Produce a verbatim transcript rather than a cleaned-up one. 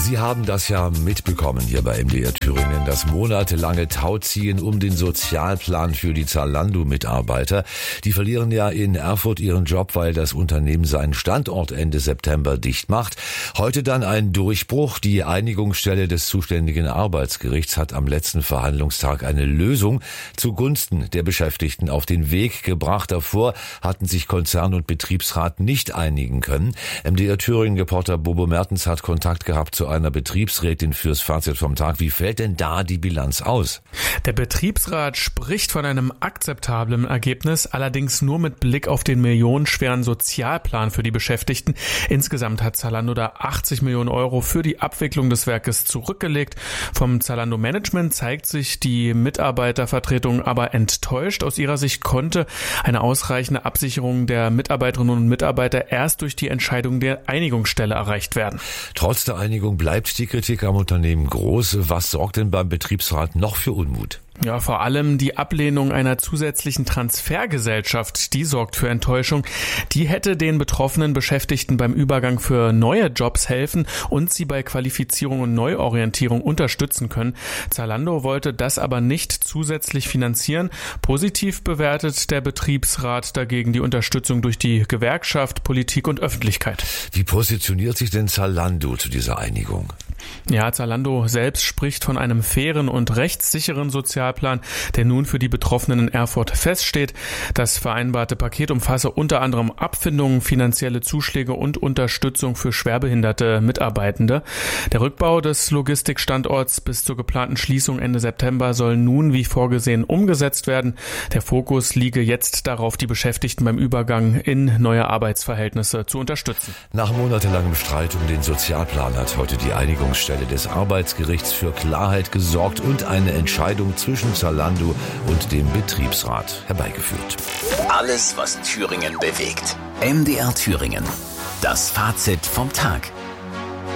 Sie haben das ja mitbekommen hier bei M D R Thüringen, das monatelange Tauziehen um den Sozialplan für die Zalando-Mitarbeiter. Die verlieren ja in Erfurt ihren Job, weil das Unternehmen seinen Standort Ende September dicht macht. Heute dann ein Durchbruch. Die Einigungsstelle des zuständigen Arbeitsgerichts hat am letzten Verhandlungstag eine Lösung zugunsten der Beschäftigten auf den Weg gebracht. Davor hatten sich Konzern und Betriebsrat nicht einigen können. M D R Thüringen-Reporter Bobo Mertens hat Kontakt gehabt zu einer Betriebsrätin fürs Fazit vom Tag. Wie fällt denn da die Bilanz aus? Der Betriebsrat spricht von einem akzeptablen Ergebnis, allerdings nur mit Blick auf den millionenschweren Sozialplan für die Beschäftigten. Insgesamt hat Zalando da achtzig Millionen Euro für die Abwicklung des Werkes zurückgelegt. Vom Zalando-Management zeigt sich die Mitarbeitervertretung aber enttäuscht. Aus ihrer Sicht konnte eine ausreichende Absicherung der Mitarbeiterinnen und Mitarbeiter erst durch die Entscheidung der Einigungsstelle erreicht werden. Trotz der Einigung bleibt die Kritik am Unternehmen groß. Was sorgt denn beim Betriebsrat noch für Unmut? Ja, vor allem die Ablehnung einer zusätzlichen Transfergesellschaft, die sorgt für Enttäuschung. Die hätte den betroffenen Beschäftigten beim Übergang für neue Jobs helfen und sie bei Qualifizierung und Neuorientierung unterstützen können. Zalando wollte das aber nicht zusätzlich finanzieren. Positiv bewertet der Betriebsrat dagegen die Unterstützung durch die Gewerkschaft, Politik und Öffentlichkeit. Wie positioniert sich denn Zalando zu dieser Einigung? Ja, Zalando selbst spricht von einem fairen und rechtssicheren Sozialplan, der nun für die Betroffenen in Erfurt feststeht. Das vereinbarte Paket umfasse unter anderem Abfindungen, finanzielle Zuschläge und Unterstützung für schwerbehinderte Mitarbeitende. Der Rückbau des Logistikstandorts bis zur geplanten Schließung Ende September soll nun wie vorgesehen umgesetzt werden. Der Fokus liege jetzt darauf, die Beschäftigten beim Übergang in neue Arbeitsverhältnisse zu unterstützen. Nach monatelangem Streit um den Sozialplan hat heute die Einigung Stelle des Arbeitsgerichts für Klarheit gesorgt und eine Entscheidung zwischen Zalando und dem Betriebsrat herbeigeführt. Alles, was Thüringen bewegt. M D R Thüringen. Das Fazit vom Tag.